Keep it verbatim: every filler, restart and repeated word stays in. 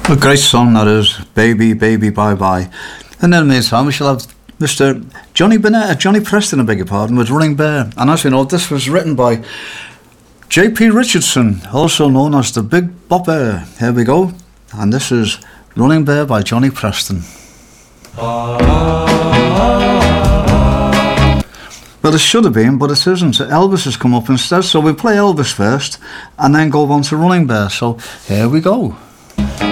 A great song that is, Baby, Baby, Bye Bye. And in the meantime, we shall have Mister Johnny Burnett, uh, Johnny Preston, I beg your pardon, with Running Bear. And as we know, this was written by J P Richardson, also known as the Big Bopper. Here we go. And this is Running Bear by Johnny Preston. Well, it should have been, but it isn't. Elvis has come up instead, so we play Elvis first and then go on to Running Bear. So here we go.